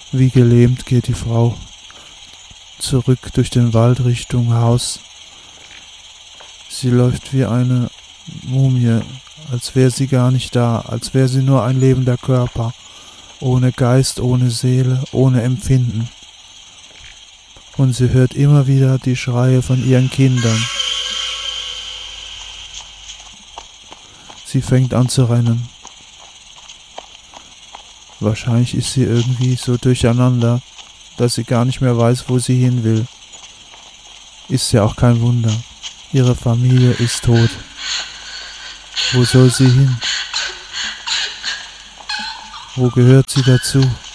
Wie gelähmt geht die Frau zurück durch den Wald Richtung Haus. Sie läuft wie eine Mumie, als wäre sie gar nicht da, als wäre sie nur ein lebender Körper, ohne Geist, ohne Seele, ohne Empfinden. Und sie hört immer wieder die Schreie von ihren Kindern. Sie fängt an zu rennen. Wahrscheinlich ist sie irgendwie so durcheinander, dass sie gar nicht mehr weiß, wo sie hin will. Ist ja auch kein Wunder. Ihre Familie ist tot. Wo soll sie hin? Wo gehört sie dazu?